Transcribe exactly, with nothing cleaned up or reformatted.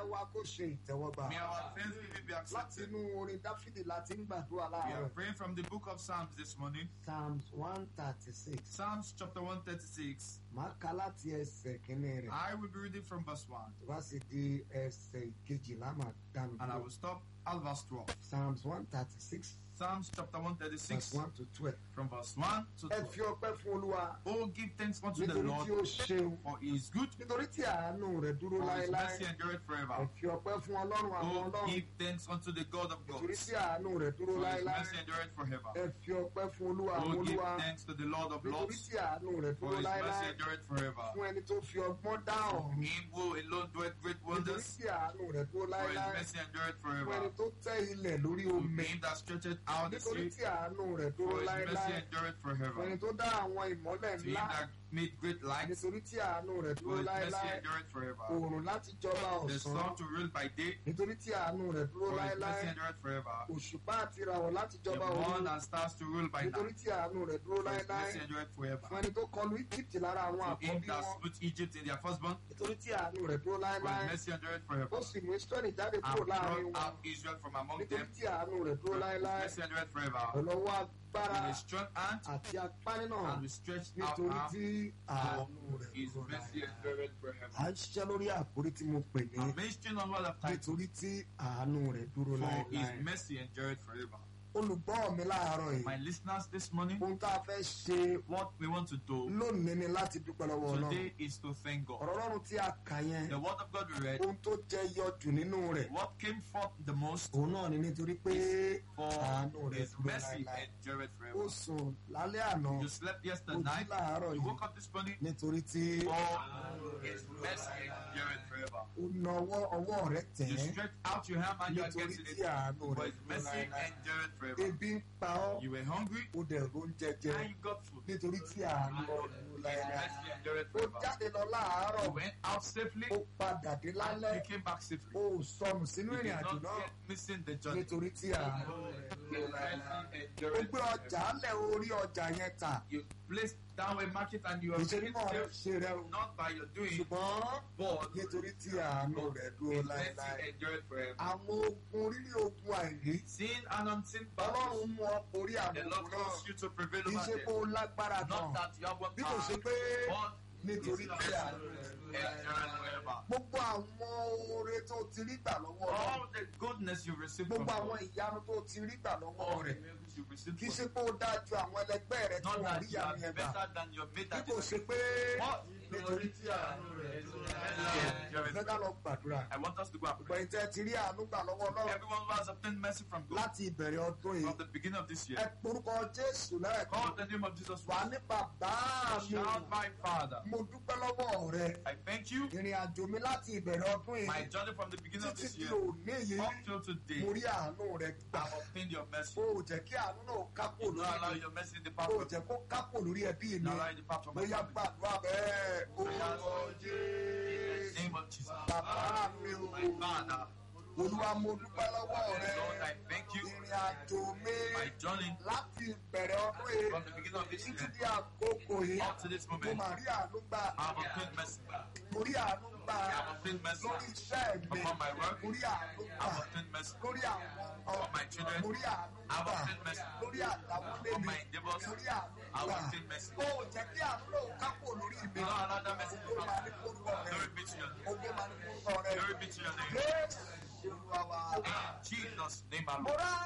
wa kó ṣe ìtẹ́wọ́gbà. May our thanksgiving be Láti accepted. inú orin Dáfídì láti ń gbàdúrà We are láàárọ̀. praying from the book of Psalms this morning. Psalms one thirty-six. Psalms chapter one thirty-six. Màá ka láti ẹsẹ̀ kínní rẹ̀. I will be reading from verse one. Tó bá sì di ẹsẹ̀ ìkejìlá máa dánu And I dúró. will stop at verse twelve. Psalms one thirty-six, Psalms chapter one verse thirty-six. one to twelve. From verse one to Ẹ twelve. fi ọpẹ́ fún Olúwa Oh, give thanks unto the nítorí Lord, tí ó ṣeun. for he is good, Nítorí tí àánú rẹ̀ dúró for his láéláé. mercy endureth Ẹ forever. fi ọpẹ́ fún Ọlọ́run àwọn Oh, Ọlọ́run. give thanks unto the God of Nítorí gods, tí àánú rẹ̀ dúró for his láéláé. mercy endureth forever. Ẹ fi ọpẹ́ fún Olúwa àwọn Oh, give Olúwa. thanks to the Lord of Nítorí lords, tí àánú rẹ̀ for dúró his mercy láéláé. endureth forever. Fún ẹni tó fi ọgbọ́n dá For ọ̀run. him who alone doeth great Nítorí wonders, tí àánú rẹ̀ dúró for his láéláé. mercy endureth Fún ẹni forever. tó tẹ́ ilẹ̀ lórí To omi. him that stretcheth out the Nítorí sea, tí àánú rẹ̀ dúró for his mercy láéláé. endureth Fún ẹni forever. tó dá àwọn ìmọ́lẹ̀ To him ńlá. that made great lights, Nítorí tí àánú rẹ̀ for dúró his mercy láéláé. endureth forever. Òòrùn láti jọba The sun ọ̀sán. to rule by day, Nítorí tí àánú rẹ̀ dúró for his mercy láéláé. endureth forever. Òṣùpá àti ìràwọ̀ láti The jọba moon òru. and stars to rule by Nítorí night, tí àánú rẹ̀ dúró for his láéláé. mercy endureth forever. Fún ẹni tó kọlu Egypt lára àwọn To him àkọ́bí that wọn. smote Egypt in their firstborn, Nítorí tí àánú rẹ̀ dúró for láéláé. his mercy endureth forever. Ó sì mú Ísírẹ́lì jáde kúrò And láàrin brought wọn. out Israel from among Nítorí them, tí àánú rẹ̀ dúró for his láéláé. mercy endureth forever. Ọlọ́wọ́ agbára With a strong hand, àti apá nínà. and with stretched out Nítorí arm, tí àánú rẹ̀ his dúró mercy láéláé. endureth forever. À ń ṣiṣẹ́ lórí àkórí tí mo pè ní I'm ministering on what I've titled, nítorí tí àánú rẹ̀ dúró for his láéláé. mercy endureth forever. Olùgbọ́ mi láàárọ̀ yìí. My listeners this morning, Ohun tá a fẹ́ ṣe what we want to do lónìí ni láti dúpẹ́ lọ́wọ́ Ọlọ́run. today is to thank God. Ọ̀rọ̀ Ọlọ́run tí a kà yẹn. The word of God we read, Ohun tó jẹ yọ jù nínú rẹ̀. what came forth the most, Òun náà ni nítorí pé for àánú rẹ̀ his dúró mercy láéláé. endureth Ó forever. sùn lálẹ́ àná. You slept yesterday Ó jí night, láàárọ̀ you yìí. woke up this morning, Nítorí tí for his mercy endureth forever. ó na ọwọ́ ọwọ́ rẹ̀ tẹ̀ You ẹ́. stretch out your hand and you are Nítorí getting tí it, àánú for rẹ̀ his dúró mercy láéláé. endureth forever. Ebi ń pa ọ́. You were hungry Ó dẹ̀ oúnjẹ jẹ. and you got food. Nítorí tí àánú rẹ̀ dúró His láéláé. mercy endureth Ó forever. jáde lọ láàárọ̀. You went out safely Ó padà dé and lálẹ́. you came back safely. Ó sọnù sínú You ìrìn did àjò not náà. get missing the journey. Nítorí tí àánú rẹ̀ His dúró láéláé. mercy Ó endureth gbé ọjà forever. lẹ̀ orí ọjà yẹn tà. You placed down a market and you are Ìṣe making mímọ́ rẹ̀ sales ṣe rẹ̀ o. not by your doing, Ṣùgbọ́n but nítorí tí àánú rẹ̀ dúró his láéláé. mercy endureth forever. Àwọn ogun orílẹ̀ ogun àìrí. Seen and unseen battles, Ọlọ́run mú ọ borí the àwọn Lord ogun náà. calls you to prevail Kì í over ṣe pé them. ó lágbára Not kan. that you have one Bí kò power, ṣe pé but nítorí his tí mercy àánú rẹ̀ dúró láéláé. endureth forever. Gbogbo àwọn oore tó ti rí gbà lọ́wọ́ Ọlọ́run. All the goodness you received from Gbogbo àwọn God, ìyanu tó ti rí gbà lọ́wọ́ all the rẹ̀. miracles you received Kì í from ṣe pé ó dáa ju àwọn ẹlẹgbẹ́ rẹ̀ tí not wọ́n that rí you ìyanu are yẹn gbà. better than your mate Bí that kò is ṣe pé What? nítorí tí àánú rẹ̀ dúró láéláé. Ìfẹ́ ká lọ gbàdúrà. I want us to go and Gbogbo pray. ẹ̀yin tẹ́ ti rí àánú gbà lọ́wọ́ Ọlọ́run Everyone who has obtained mercy from God láti ìbẹ̀rẹ̀ ọdún yìí. from the beginning of this Ẹ year, porúkọ Jésù lẹ́ẹ̀kan. call the name of Jesus. Wà ní bàbá mi. Shout, my Father. Mo dúpẹ́ lọ́wọ́ rẹ. I thank you. Ìrìn àjò mi láti ìbẹ̀rẹ̀ ọdún My yìí journey from the beginning of títí this di year òní yìí. up till today, Mo rí àánú rẹ gbà. I've obtained your mercy. O ò jẹ́ kí àánú náà kápò Do not allow lórí mi. your mercy to O depart ò from me. jẹ́ kó kápò lórí ẹbí Do mi. not allow it to depart from my Bóyá family. gbàdúrà bẹ́ẹ̀. Orúkọ In the Jésù. name of Jesus. Bàbá mi o. My Father, Olúwa mo dúpẹ́ lọ́wọ́ rẹ. Lord, I thank you. Ìrìn àjò mi My journey láti ìbẹ̀rẹ̀ ọdún yìí from the beginning of this títí year di àkókò yìí. up to this Mo moment, mà rí àánú gbà. I've obtained mercy. Mo rí àánú gbà. I've obtained mercy Lórí iṣẹ́ mi. upon my work. Mo rí àánú gbà. I've obtained mercy Lórí àwọn upon my children. Mo rí àánú I've gbà. obtained mercy Lórí àdáwọlé upon mi. my neighbors. Mo rí àánú I've gbà. obtained mercy. Ó jẹ́ kí àánú náà kápò lórí mi. Do not allow that mercy to Ògo máa ní depart. kórúkọ rẹ. Glory be to your name. Ògo máa ní kórúkọ rẹ. Glory be to your name. Jésù Olúwa wa. In Jesus' name, I Mo rá